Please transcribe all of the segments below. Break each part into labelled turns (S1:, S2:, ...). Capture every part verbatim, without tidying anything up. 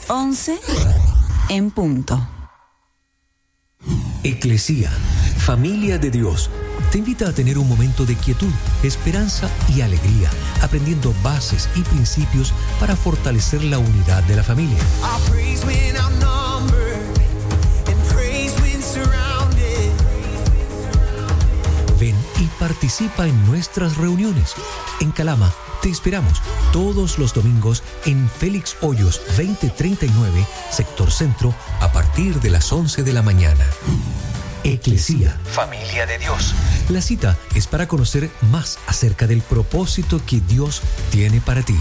S1: once en punto.
S2: Eclesía, familia de Dios, te invita a tener un momento de quietud, esperanza y alegría, aprendiendo bases y principios para fortalecer la unidad de la familia. Ven y participa en nuestras reuniones. En Calama te esperamos todos los domingos en Félix Hoyos veinte treinta y nueve, sector centro, a partir de las once de la mañana. Eclesía, familia de Dios. La cita es para conocer más acerca del propósito que Dios tiene para ti.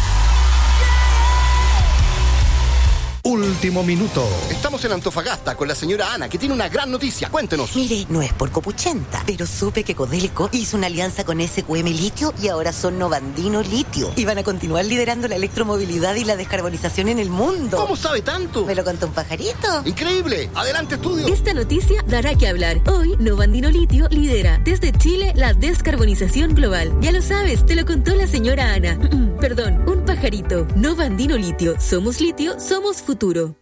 S3: Último minuto. Estamos en Antofagasta con la señora Ana, que tiene una gran noticia. Cuéntenos.
S4: Mire, no es por copuchenta, pero supe que Codelco hizo una alianza con S Q M Litio y ahora son Novandino Litio. Y van a continuar liderando la electromovilidad y la descarbonización en el mundo.
S3: ¿Cómo sabe tanto?
S4: Me lo contó un pajarito.
S3: ¡Increíble! ¡Adelante, estudio!
S5: Esta noticia dará que hablar. Hoy, Novandino Litio lidera desde Chile la descarbonización global. Ya lo sabes, te lo contó la señora Ana. Perdón, un pajarito. Novandino Litio. Somos litio, somos futuro.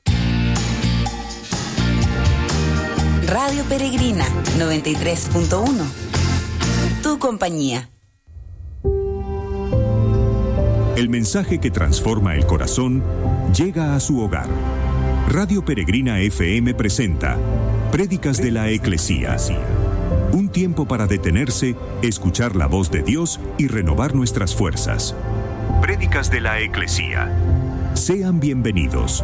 S1: Radio Peregrina noventa y tres punto uno. Tu compañía.
S6: El mensaje que transforma el corazón llega a su hogar. Radio Peregrina F M presenta Prédicas de la Eclesía. Un tiempo para detenerse, escuchar la voz de Dios y renovar nuestras fuerzas. Prédicas de la Eclesía. Sean bienvenidos.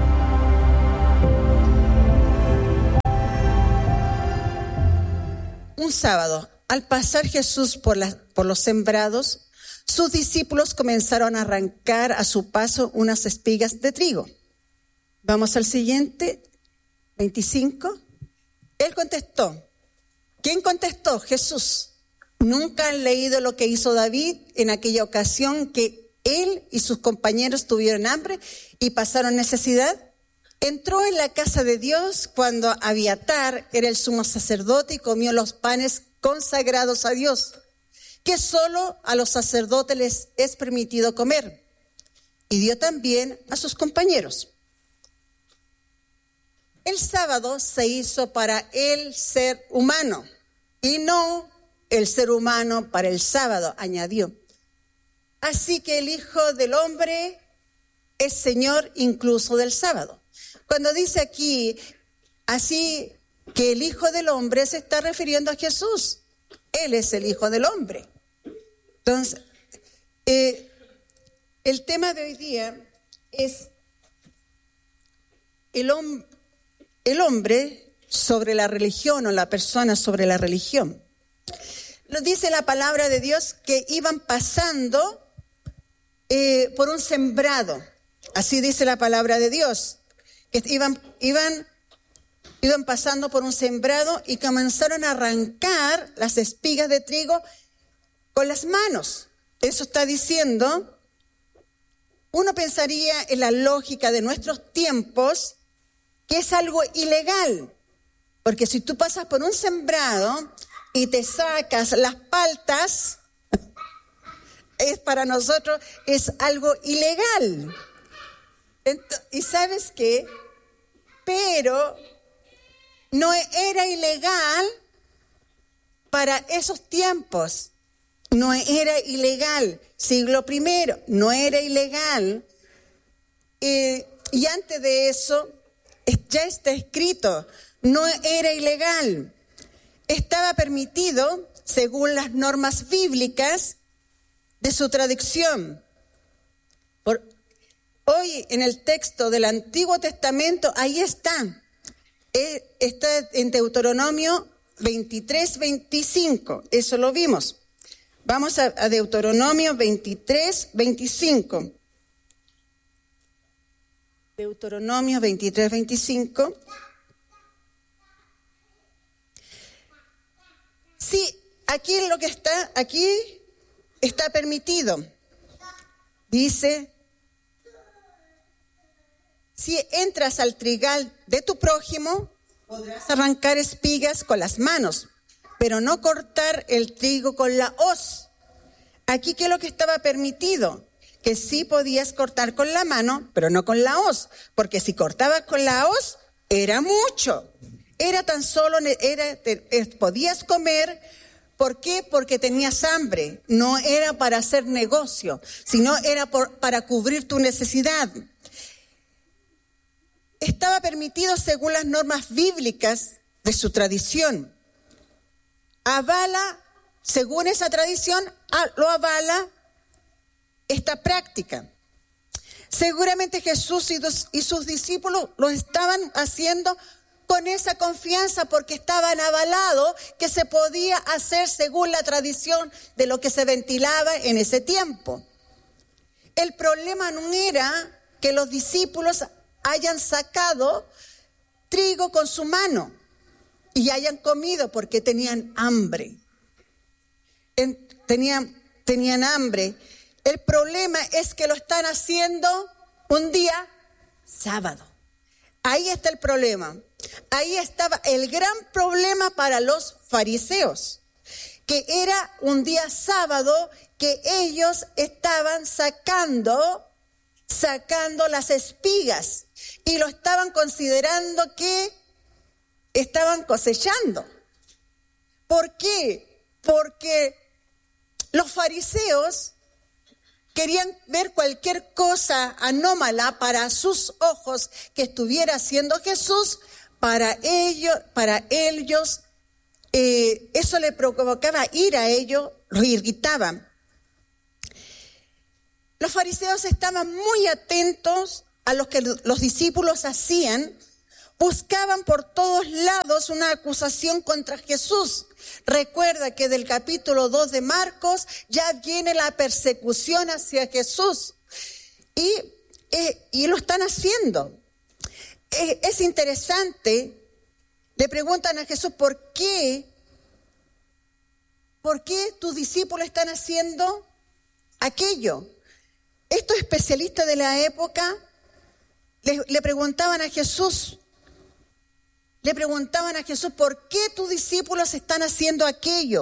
S7: Un sábado, al pasar Jesús por, la, por los sembrados, sus discípulos comenzaron a arrancar a su paso unas espigas de trigo. Vamos al siguiente, veinticinco. Él contestó. ¿Quién contestó? Jesús. ¿Nunca han leído lo que hizo David en aquella ocasión que él y sus compañeros tuvieron hambre y pasaron necesidad? Entró en la casa de Dios cuando Abiatar era el sumo sacerdote y comió los panes consagrados a Dios, que solo a los sacerdotes les es permitido comer, y dio también a sus compañeros. El sábado se hizo para el ser humano y no el ser humano para el sábado, añadió. Así que el Hijo del Hombre es Señor incluso del sábado. Cuando dice aquí, así que el Hijo del Hombre, se está refiriendo a Jesús. Él es el Hijo del Hombre. Entonces, eh, el tema de hoy día es el, hom- el hombre sobre la religión o la persona sobre la religión. Nos dice la palabra de Dios que iban pasando eh, por un sembrado. Así dice la palabra de Dios. Que iban, iban, iban pasando por un sembrado y comenzaron a arrancar las espigas de trigo con las manos. Eso está diciendo, uno pensaría en la lógica de nuestros tiempos que es algo ilegal, porque si tú pasas por un sembrado y te sacas las paltas, es para nosotros es algo ilegal. Entonces, ¿y sabes qué? Pero no era ilegal para esos tiempos. No era ilegal. Siglo primero, no era ilegal. Eh, y antes de eso, ya está escrito, no era ilegal. Estaba permitido según las normas bíblicas de su tradición. Por Hoy en el texto del Antiguo Testamento, ahí está. Eh, está en Deuteronomio veintitrés, veinticinco. Eso lo vimos. Vamos a, a Deuteronomio veintitrés, veinticinco. Deuteronomio veintitrés, veinticinco. Sí, aquí lo que está, aquí está permitido. Dice... Si entras al trigal de tu prójimo, podrás arrancar espigas con las manos, pero no cortar el trigo con la hoz. Aquí, ¿qué es lo que estaba permitido? que sí podías cortar con la mano, pero no con la hoz, porque si cortabas con la hoz, era mucho. Era tan solo, era, te, podías comer. ¿Por qué? Porque tenías hambre. No era para hacer negocio, sino era por, para cubrir tu necesidad. Estaba permitido según las normas bíblicas de su tradición. Avala, según esa tradición, lo avala esta práctica. Seguramente Jesús y sus discípulos lo estaban haciendo con esa confianza porque estaban avalados que se podía hacer según la tradición de lo que se ventilaba en ese tiempo. El problema no era que los discípulos hayan sacado trigo con su mano y hayan comido porque tenían hambre. Tenían, tenían hambre. El problema es que lo están haciendo un día sábado. Ahí está el problema. Ahí estaba el gran problema para los fariseos, que era un día sábado que ellos estaban sacando, sacando las espigas y lo estaban considerando que estaban cosechando. ¿Por qué? Porque los fariseos querían ver cualquier cosa anómala para sus ojos que estuviera haciendo Jesús. Para ellos, para ellos eh, eso le provocaba ira a ellos, los irritaban. Los fariseos estaban muy atentos a lo que los discípulos hacían, buscaban por todos lados una acusación contra Jesús. Recuerda que del capítulo dos de Marcos ya viene la persecución hacia Jesús y, eh, y lo están haciendo. Es interesante, le preguntan a Jesús, ¿por qué? ¿Por qué tus discípulos están haciendo aquello? Estos especialistas de la época le, le preguntaban a Jesús, le preguntaban a Jesús, ¿por qué tus discípulos están haciendo aquello?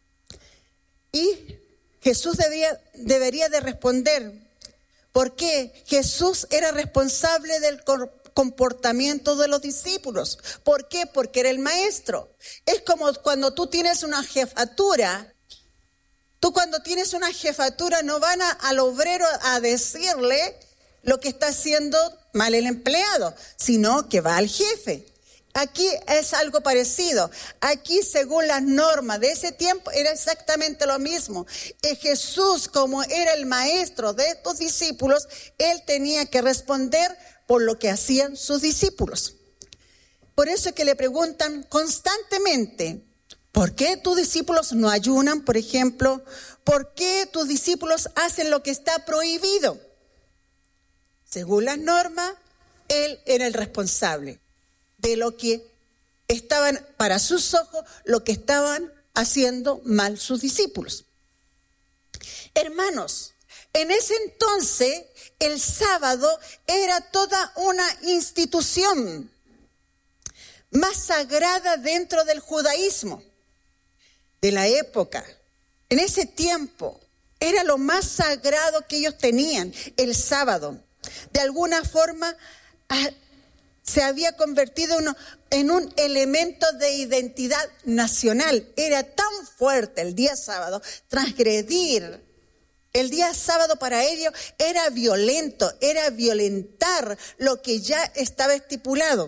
S7: Y Jesús debía, debería de responder, porque Jesús era responsable del corpus comportamiento de los discípulos. ¿Por qué? Porque era el maestro. Es como cuando tú tienes una jefatura. Tú cuando tienes una jefatura no van a, al obrero a decirle lo que está haciendo mal el empleado, sino que va al jefe. Aquí es algo parecido. Aquí, según las normas de ese tiempo, era exactamente lo mismo. Y Jesús, como era el maestro de estos discípulos, él tenía que responder por lo que hacían sus discípulos. Por eso es que le preguntan constantemente, ¿por qué tus discípulos no ayunan, por ejemplo? ¿Por qué tus discípulos hacen lo que está prohibido? Según las normas, él era el responsable de lo que estaban, para sus ojos, lo que estaban haciendo mal sus discípulos. Hermanos, en ese entonces, el sábado era toda una institución más sagrada dentro del judaísmo de la época. En ese tiempo era lo más sagrado que ellos tenían, el sábado. De alguna forma se había convertido en un elemento de identidad nacional. Era tan fuerte el día sábado, transgredir el día sábado para ellos era violento, era violentar lo que ya estaba estipulado.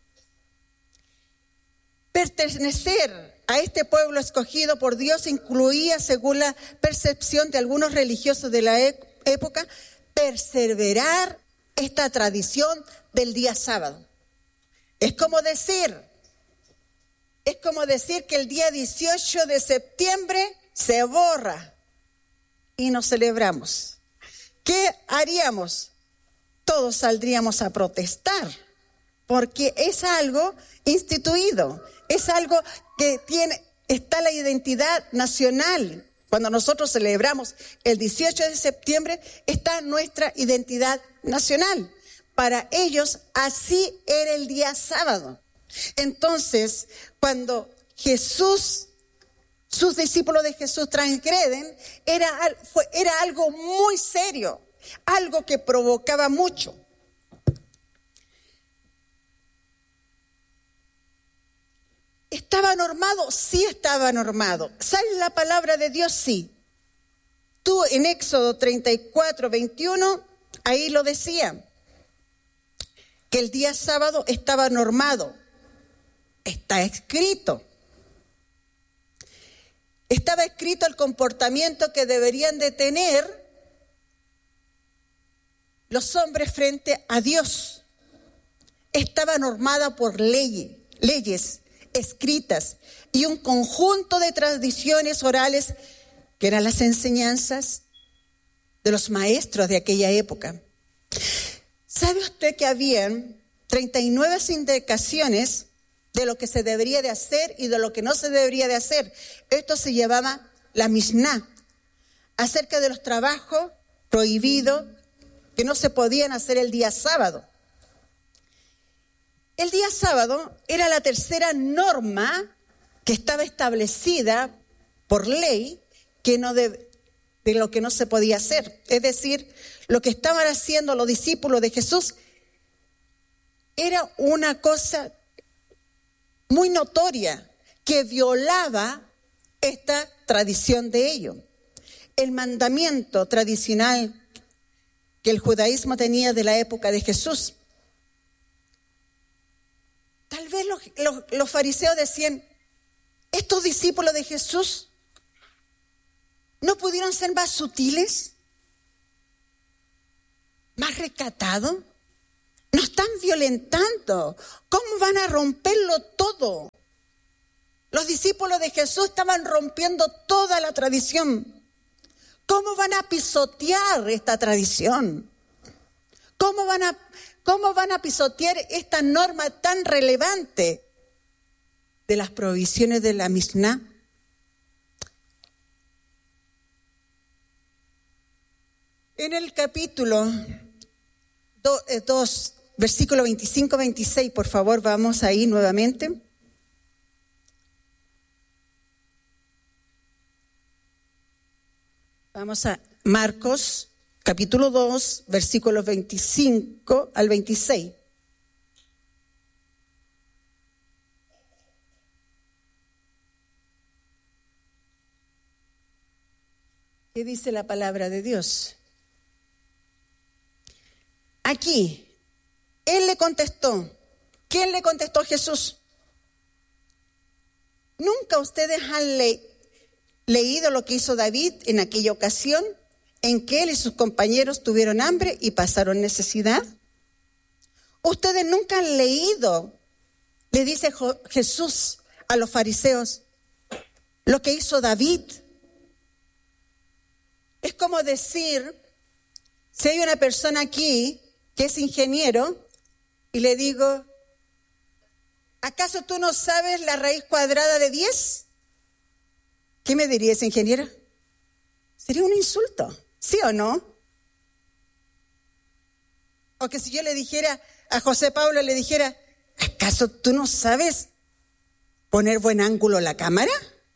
S7: Pertenecer a este pueblo escogido por Dios incluía, según la percepción de algunos religiosos de la época, perseverar esta tradición del día sábado. Es como decir, es como decir que el día dieciocho de septiembre se borra y nos celebramos. ¿Qué haríamos? Todos saldríamos a protestar, porque es algo instituido, es algo que tiene, está la identidad nacional. Cuando nosotros celebramos el dieciocho de septiembre, está nuestra identidad nacional. Para ellos, así era el día sábado. Entonces, cuando Jesús, sus discípulos de Jesús transgreden, era, fue, era algo muy serio. algo que provocaba mucho. ¿Estaba normado? Sí estaba normado. ¿Sale la palabra de Dios? Sí. Tú en Éxodo treinta y cuatro, veintiuno, ahí lo decía, que el día sábado estaba normado. Está escrito. Estaba escrito el comportamiento que deberían de tener los hombres frente a Dios. Estaba normada por leyes, leyes escritas y un conjunto de tradiciones orales que eran las enseñanzas de los maestros de aquella época. ¿Sabe usted que habían treinta y nueve indicaciones de lo que se debería de hacer y de lo que no se debería de hacer? Esto se llamaba la Misná, acerca de los trabajos prohibidos que no se podían hacer el día sábado. El día sábado era la tercera norma que estaba establecida por ley que no de, de lo que no se podía hacer. Es decir, lo que estaban haciendo los discípulos de Jesús era una cosa muy notoria que violaba esta tradición de ellos. El mandamiento tradicional que el judaísmo tenía de la época de Jesús. Tal vez los, los, los fariseos decían, estos discípulos de Jesús no pudieron ser más sutiles, más recatados. Nos están violentando. ¿Cómo van a romperlo todo? Los discípulos de Jesús estaban rompiendo toda la tradición. ¿Cómo van a pisotear esta tradición? ¿Cómo van a, cómo van a pisotear esta norma tan relevante de las prohibiciones de la Misná? En el capítulo dos, versículo veinticinco veintiséis, por favor, vamos ahí nuevamente. Vamos a Marcos, capítulo dos, versículos veinticinco al veintiséis. ¿Qué dice la palabra de Dios? Aquí, él le contestó. ¿Quién le contestó? Jesús. ¿Nunca ustedes han le- leído lo que hizo David en aquella ocasión en que él y sus compañeros tuvieron hambre y pasaron necesidad? Ustedes nunca han leído, le dice Jesús a los fariseos, lo que hizo David. Es como decir, si hay una persona aquí que es ingeniero, y le digo, ¿acaso tú no sabes la raíz cuadrada de diez? ¿Qué me diría ese ingeniero? Sería un insulto, ¿sí o no? O que si yo le dijera a José Pablo, le dijera, ¿acaso tú no sabes poner buen ángulo a la cámara?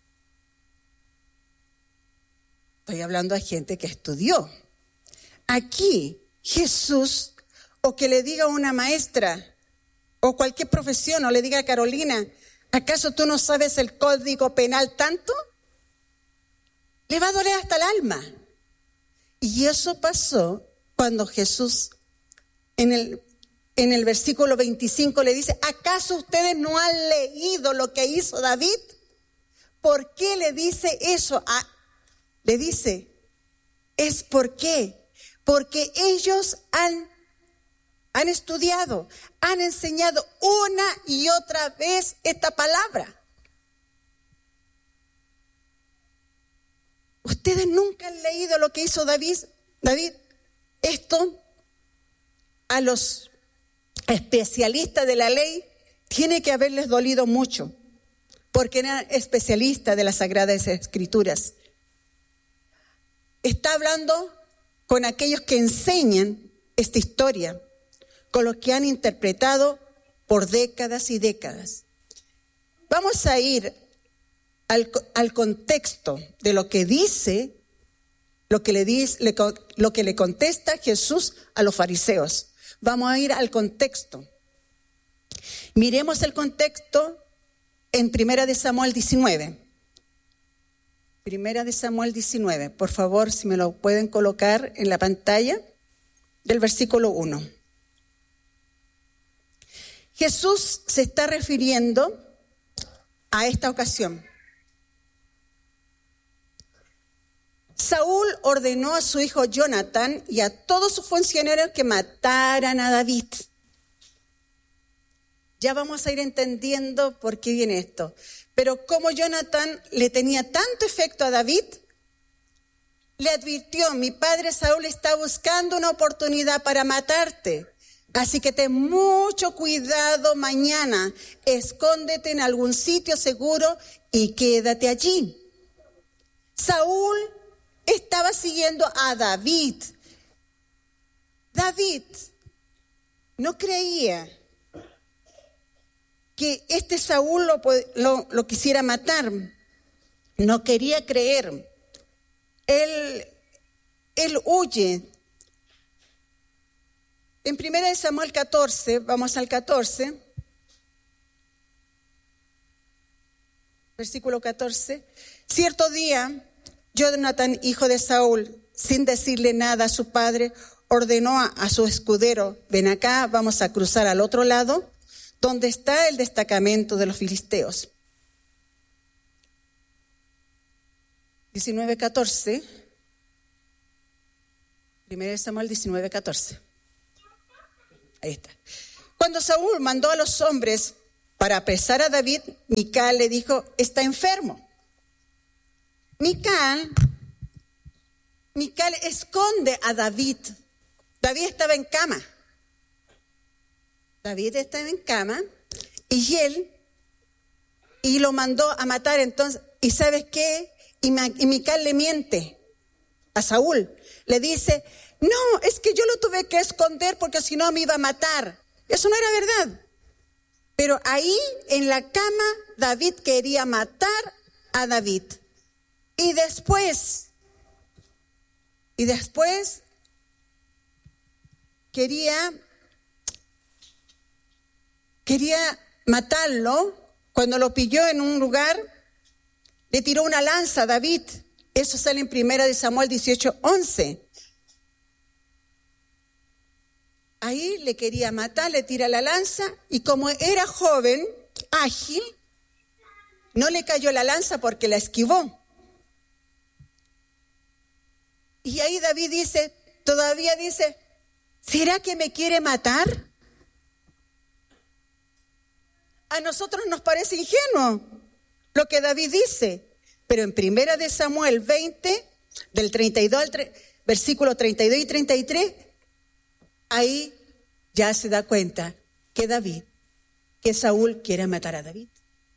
S7: Estoy hablando a gente que estudió. Aquí Jesús, o que le diga a una maestra, o cualquier profesión, o le diga a Carolina, ¿acaso tú no sabes el código penal tanto? Le va a doler hasta el alma. Y eso pasó cuando Jesús, en el, en el versículo veinticinco, le dice, ¿acaso ustedes no han leído lo que hizo David? ¿Por qué le dice eso? A, le dice, es por qué. Porque ellos han, han estudiado, han enseñado una y otra vez esta palabra. Ustedes nunca han leído lo que hizo David. David, esto a los especialistas de la ley tiene que haberles dolido mucho, porque eran especialistas de las Sagradas Escrituras. Está hablando con aquellos que enseñan esta historia, con los que han interpretado por décadas y décadas. Vamos a ir al, al contexto de lo que dice lo que le dice, le, lo que le contesta Jesús a los fariseos. Vamos a ir al contexto. Miremos el contexto en Primera de Samuel diecinueve. Primera de Samuel diecinueve. Por favor, si me lo pueden colocar en la pantalla, del versículo uno. Jesús se está refiriendo a esta ocasión. Saúl ordenó a su hijo Jonatán y a todos sus funcionarios que mataran a David. Ya vamos a ir entendiendo por qué viene esto. Pero como Jonatán le tenía tanto efecto a David, le advirtió: mi padre Saúl está buscando una oportunidad para matarte. Así que ten mucho cuidado mañana. Escóndete en algún sitio seguro y quédate allí. Saúl estaba siguiendo a David. David no creía que este Saúl lo, lo, lo quisiera matar. No quería creer. Él, él huye. En Primera de Samuel catorce, vamos al catorce, versículo catorce. Cierto día, Jonatán, hijo de Saúl, sin decirle nada a su padre, ordenó a, a su escudero: ven acá, vamos a cruzar al otro lado, donde está el destacamento de los filisteos. diecinueve catorce. Primera de Samuel diecinueve catorce. Ahí está. Cuando Saúl mandó a los hombres para apresar a David, Mical le dijo: está enfermo. Mical, Mical esconde a David. David estaba en cama. David estaba en cama y él, y lo mandó a matar. Entonces, ¿y sabes qué? Y, y Mical le miente a Saúl. Le dice: no, es que yo lo tuve que esconder porque si no me iba a matar. Eso no era verdad. Pero ahí en la cama David quería matar a David. Y después, y después quería, quería matarlo. Cuando lo pilló en un lugar, le tiró una lanza a David. Eso sale en Primera de Samuel dieciocho once. Ahí le quería matar, le tira la lanza, y como era joven, ágil, no le cayó la lanza porque la esquivó. Y ahí David dice, todavía dice: ¿será que me quiere matar? A nosotros nos parece ingenuo lo que David dice, pero en Primera de Samuel veinte, del treinta y dos al tre- versículo treinta y dos y treinta y tres, ahí ya se da cuenta que David, que Saúl quiere matar a David.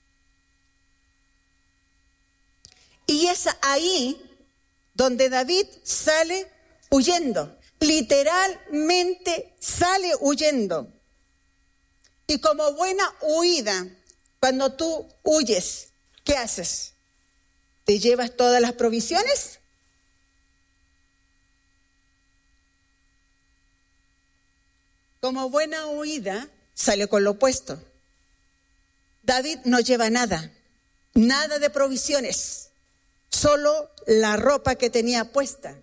S7: Y es ahí donde David sale huyendo, literalmente sale huyendo. Y como buena huida, cuando tú huyes, ¿qué haces? ¿Te llevas todas las provisiones? Como buena huida, sale con lo opuesto. David no lleva nada, nada de provisiones, solo la ropa que tenía puesta.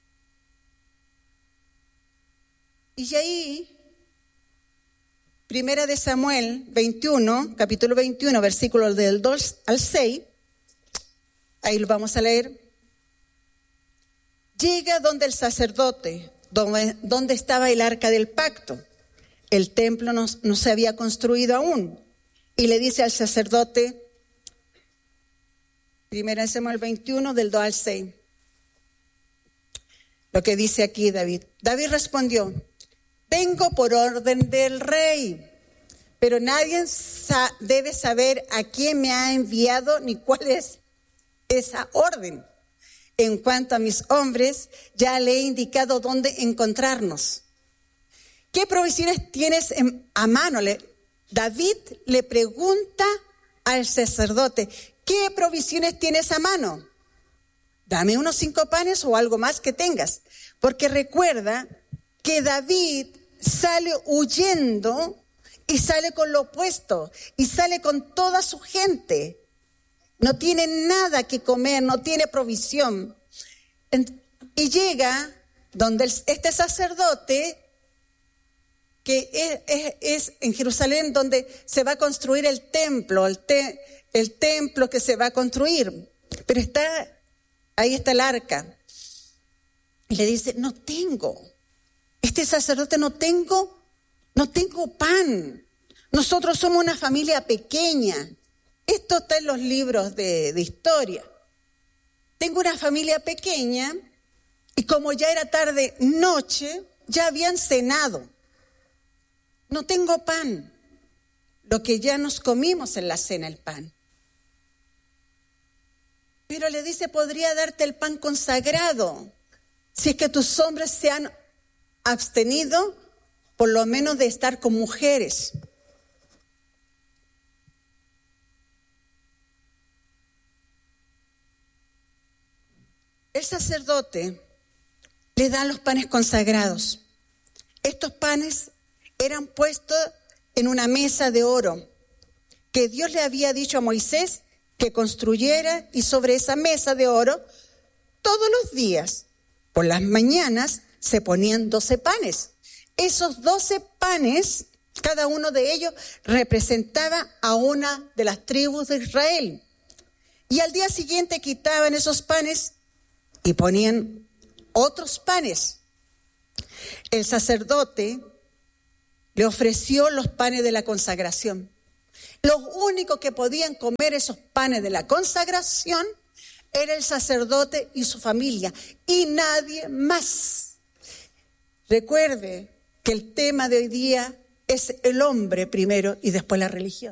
S7: Y ahí, Primera de Samuel veintiuno, capítulo veintiuno, versículos del dos al seis, ahí lo vamos a leer. Llega donde el sacerdote, donde, donde estaba el arca del pacto. El templo no, no se había construido aún. Y le dice al sacerdote, Primera de Samuel veintiuno, del dos al seis, lo que dice aquí David. David respondió: vengo por orden del rey, pero nadie sa- debe saber a quién me ha enviado ni cuál es esa orden. En cuanto a mis hombres, ya le he indicado dónde encontrarnos. ¿Qué provisiones tienes en, a mano? Le, David le pregunta al sacerdote: ¿qué provisiones tienes a mano? dame unos cinco panes o algo más que tengas. Porque recuerda que David sale huyendo y sale con lo opuesto y sale con toda su gente. No tiene nada que comer, no tiene provisión. Y llega donde este sacerdote, que es, es, es en Jerusalén donde se va a construir el templo, el, te, el templo que se va a construir. Pero está, ahí está el arca. Y le dice, no tengo. Este sacerdote no tengo, no tengo pan. Nosotros somos una familia pequeña. Esto está en los libros de, de historia. Tengo una familia pequeña y como ya era tarde, noche, ya habían cenado. No tengo pan. Lo que ya nos comimos en la cena, el pan. Pero le dice, podría darte el pan consagrado. Si es que tus hombres se han abstenido, por lo menos de estar con mujeres. El sacerdote le da los panes consagrados. Estos panes eran puestos en una mesa de oro que Dios le había dicho a Moisés que construyera, y sobre esa mesa de oro todos los días, por las mañanas, se ponían doce panes. Esos doce panes, cada uno de ellos representaba a una de las tribus de Israel. Y al día siguiente quitaban esos panes y ponían otros panes. El sacerdote le ofreció los panes de la consagración. Los únicos que podían comer esos panes de la consagración era el sacerdote y su familia, y nadie más. Recuerde que el tema de hoy día es el hombre primero y después la religión.